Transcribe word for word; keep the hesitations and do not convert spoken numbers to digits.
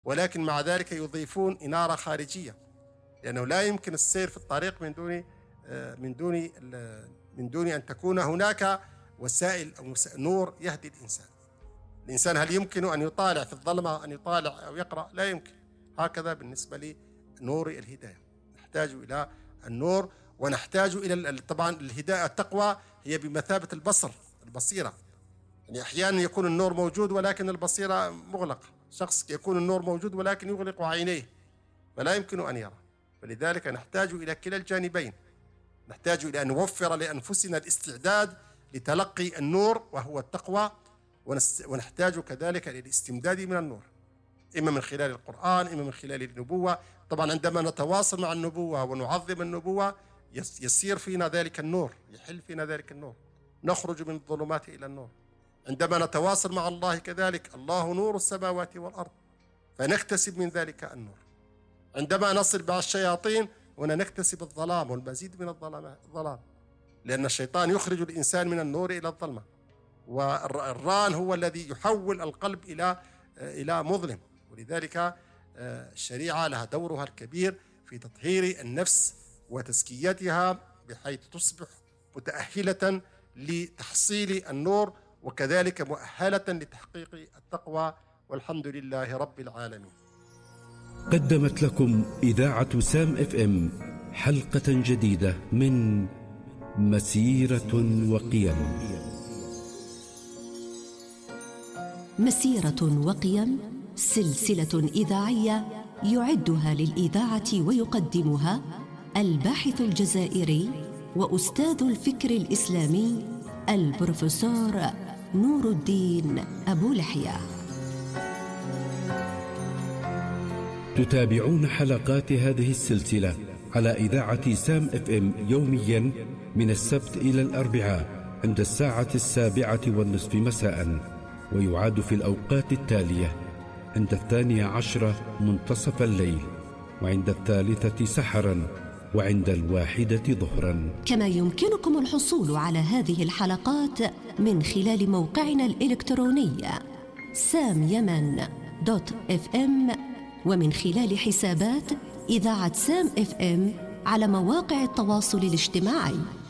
ولكن مع ذلك يضيفون إنارة خارجية، لأنه لا يمكن السير في الطريق من دون من دون من دون أن تكون هناك وسائل أو نور يهدي الإنسان. الإنسان هل يمكن أن يطالع في الظلمة، أن يطالع أو يقرأ؟ لا يمكن. هكذا بالنسبة لنور الهداية، نحتاج إلى النور ونحتاج إلى طبعا الهداية. التقوى هي بمثابة البصر، البصيرة. يعني أحيانا يكون النور موجود ولكن البصيرة مغلقة، شخص يكون النور موجود ولكن يغلق عينيه فلا يمكن أن يرى. فلذلك نحتاج إلى كلا الجانبين، نحتاج إلى أن نوفر لأنفسنا الاستعداد لتلقي النور وهو التقوى، ونحتاج كذلك للاستمداد من النور، إما من خلال القرآن إما من خلال النبوة. طبعا عندما نتواصل مع النبوة ونعظم النبوة يصير فينا ذلك النور، يحل فينا ذلك النور، نخرج من الظلمات إلى النور. عندما نتواصل مع الله كذلك، الله نور السماوات والأرض، فنكتسب من ذلك النور. عندما نصل مع الشياطين هنا نكتسب الظلام والمزيد من الظلام، لأن الشيطان يخرج الإنسان من النور إلى الظلمة، والران هو الذي يحول القلب إلى إلى مظلم. ولذلك الشريعة لها دورها الكبير في تطهير النفس وتزكيتها بحيث تصبح متأهلة لتحصيل النور وكذلك مؤهلة لتحقيق التقوى، والحمد لله رب العالمين. قدمت لكم إذاعة سام اف ام حلقة جديدة من مسيرة وقيم. مسيرة وقيم سلسلة إذاعية يعدها للإذاعة ويقدمها الباحث الجزائري وأستاذ الفكر الإسلامي البروفيسور نور الدين أبو لحية. تتابعون حلقات هذه السلسلة على إذاعة سام اف ام يوميا من السبت إلى الأربعاء عند الساعة السابعة والنصف مساء، ويعاد في الأوقات التالية: عند الثانية عشرة منتصف الليل، وعند الثالثة سحرا، وعند الواحدة ظهرا. كما يمكنكم الحصول على هذه الحلقات من خلال موقعنا الإلكتروني سام يمن دوت اف ام، ومن خلال حسابات إذاعة سام اف ام على مواقع التواصل الاجتماعي.